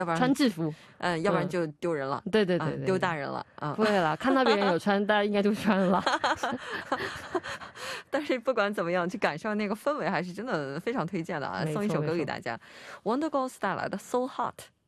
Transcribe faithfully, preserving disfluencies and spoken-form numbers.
穿制服， 嗯，要不然就丢人了。 对对对， 丢大人了啊！ 不会了，看到别人有穿，大家应该都穿了。 但是不管怎么样，去感受那个氛围还是真的非常推荐的啊！送一首歌给大家， Wonder Girls 带来的 So Hot。